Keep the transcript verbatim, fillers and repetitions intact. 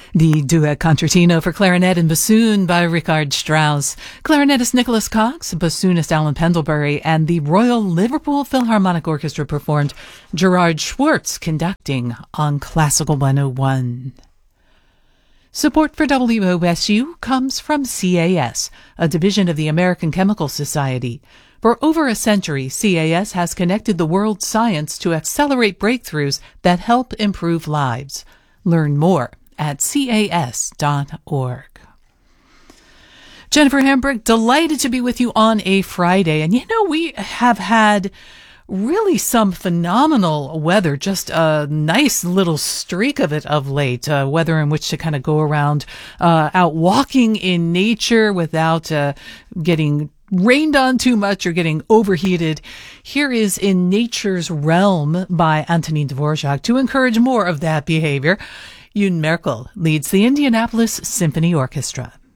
The duet concertino for clarinet and bassoon by Richard Strauss, clarinetist Nicholas Cox, bassoonist Alan Pendlebury, and the Royal Liverpool Philharmonic Orchestra performed Gerard Schwartz conducting on Classical one oh one. Support for W O S U comes from C A S, a division of the American Chemical Society. For over a century, C A S has connected the world's science to accelerate breakthroughs that help improve lives. Learn more at C A S dot org. Jennifer Hambrick, delighted to be with you on a Friday. And you know, we have had really some phenomenal weather, just a nice little streak of it of late, uh, weather in which to kind of go around uh, out walking in nature without uh, getting rained on too much or getting overheated. Here is In Nature's Realm by Antonin Dvorak to encourage more of that behavior. Yoon Merkel leads the Indianapolis Symphony Orchestra.